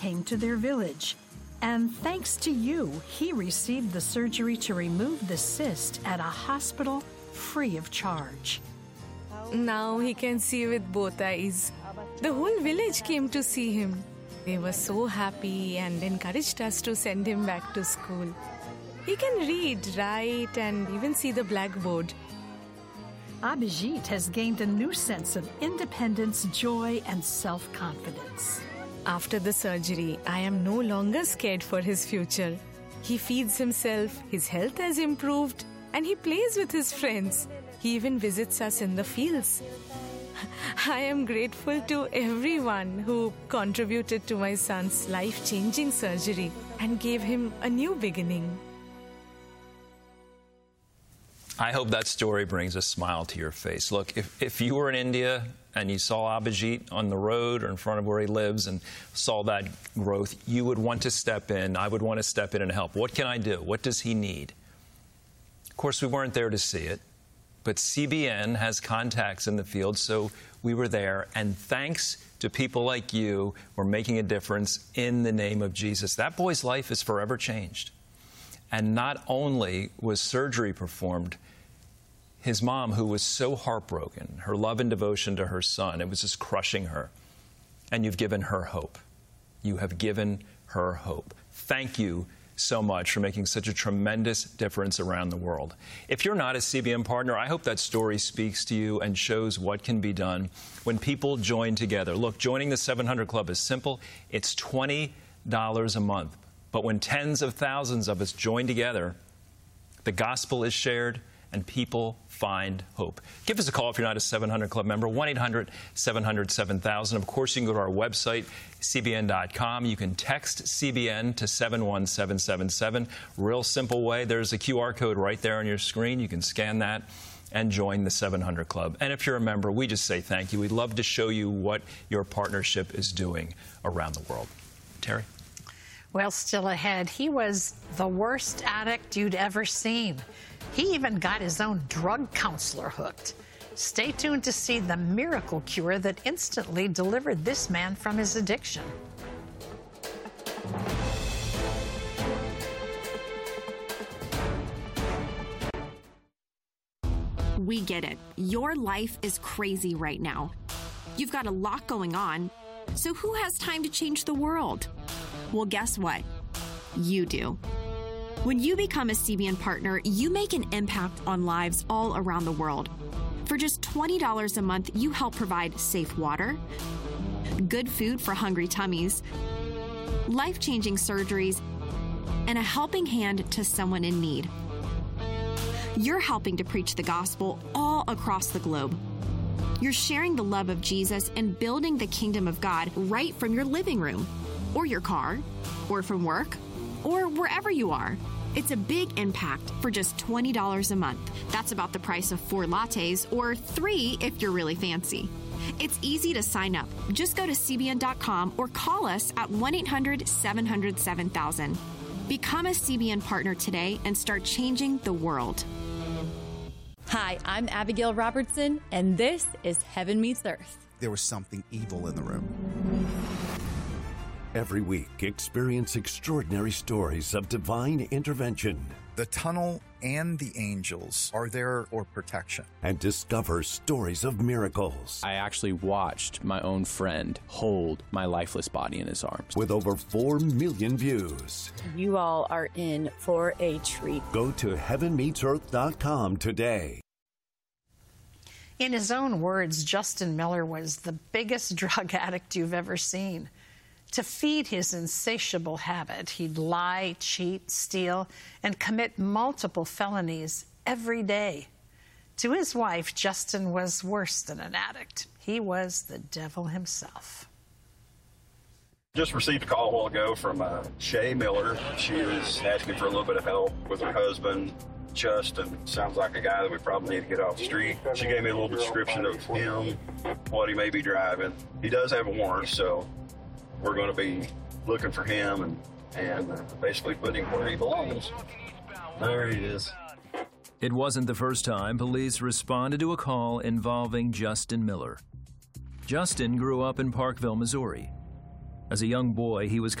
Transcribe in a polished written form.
came to their village. And thanks to you, he received the surgery to remove the cyst at a hospital free of charge. Now he can see with both eyes. The whole village came to see him. They were so happy and encouraged us to send him back to school. He can read, write, and even see the blackboard. Abhijit has gained a new sense of independence, joy, and self-confidence. After the surgery, I am no longer scared for his future. He feeds himself, his health has improved, and he plays with his friends. He even visits us in the fields. I am grateful to everyone who contributed to my son's life-changing surgery and gave him a new beginning. I hope that story brings a smile to your face. Look, if you were in India and you saw Abhijit on the road or in front of where he lives and saw that growth, you would want to step in. I would want to step in and help. What can I do? What does he need? Of course, we weren't there to see it, but CBN has contacts in the field, so we were there. And thanks to people like you, we're making a difference in the name of Jesus. That boy's life is forever changed. And not only was surgery performed, his mom, who was so heartbroken, her love and devotion to her son, it was just crushing her. And you've given her hope. You have given her hope. Thank you so much for making such a tremendous difference around the world. If you're not a CBN partner, I hope that story speaks to you and shows what can be done when people join together. Look, joining the 700 Club is simple. It's $20 a month. But when tens of thousands of us join together, the gospel is shared and people find hope. Give us a call if you're not a 700 Club member, 1-800-700-7000. Of course, you can go to our website, cbn.com. You can text CBN to 71777. Real simple way. There's a QR code right there on your screen. You can scan that and join the 700 Club. And if you're a member, we just say thank you. We'd love to show you what your partnership is doing around the world. Terry? Well, still ahead, he was the worst addict you'd ever seen. He even got his own drug counselor hooked. Stay tuned to see the miracle cure that instantly delivered this man from his addiction. We get it. Your life is crazy right now. You've got a lot going on. So who has time to change the world? Well, guess what? You do. When you become a CBN partner, you make an impact on lives all around the world. For just $20 a month, you help provide safe water, good food for hungry tummies, life-changing surgeries, and a helping hand to someone in need. You're helping to preach the gospel all across the globe. You're sharing the love of Jesus and building the kingdom of God right from your living room, or your car, or from work, or wherever you are. It's a big impact for just $20 a month. That's about the price of 4 lattes, or 3 if you're really fancy. It's easy to sign up. Just go to CBN.com or call us at 1-800-700-7000. Become a CBN partner today and start changing the world. Hi, I'm Abigail Robertson, and this is Heaven Meets Earth. There was something evil in the room. Every week, experience extraordinary stories of divine intervention. The tunnel and the angels are there for protection. And discover stories of miracles. I actually watched my own friend hold my lifeless body in his arms. With over 4 million views. You all are in for a treat. Go to heavenmeetsearth.com today. In his own words, Justin Miller was the biggest drug addict you've ever seen. To feed his insatiable habit, he'd lie, cheat, steal, and commit multiple felonies every day. To his wife, Justin was worse than an addict. He was the devil himself. Just received a call a while ago from Shay Miller. She was asking for a little bit of help with her husband. Justin sounds like a guy that we probably need to get off the street. She gave me a little description of him, what he may be driving. He does have a warrant, so we're going to be looking for him and basically putting him where he belongs. There he is. It wasn't the first time police responded to a call involving Justin Miller. Justin grew up in Parkville, Missouri. As a young boy, he was